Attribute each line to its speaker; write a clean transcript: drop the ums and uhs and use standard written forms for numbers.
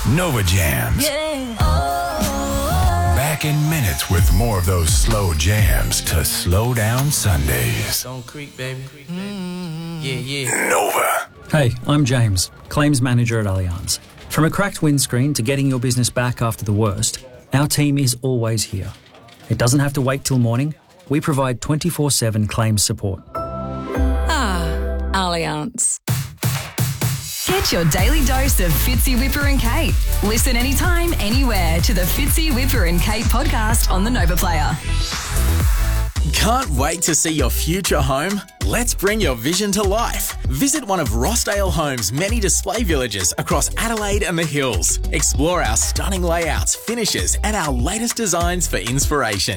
Speaker 1: Nova Jams. Back in minutes with more of those slow jams to slow down Sundays.
Speaker 2: Don't creep, baby. Yeah.
Speaker 1: Nova.
Speaker 3: Hey, I'm James, Claims Manager at Allianz. From a cracked windscreen to getting your business back after the worst, our team is always here. It doesn't have to wait till morning. We provide 24/7 claims support.
Speaker 4: Allianz. Get your daily dose of Fitzy, Whipper and Kate. Listen anytime, anywhere to the Fitzy, Whipper and Kate podcast on the Nova Player.
Speaker 5: Can't wait to see your future home? Let's bring your vision to life. Visit one of Rossdale Homes' many display villages across Adelaide and the Hills. Explore our stunning layouts, finishes and our latest designs for inspiration.